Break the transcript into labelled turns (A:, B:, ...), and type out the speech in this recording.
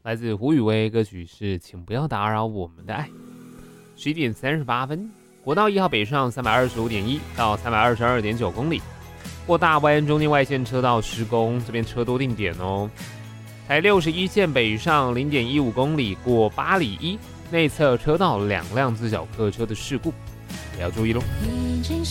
A: 来自胡宇威，歌曲是请不要打扰我们的爱。11点38分，国道1号北上325.1到322.9公里，过大湾中间外线车道施工，这边车多定点哦。台61线北上0.15公里，过八里1内侧车道2辆自小客车的事故，也要注意咯。
B: 已经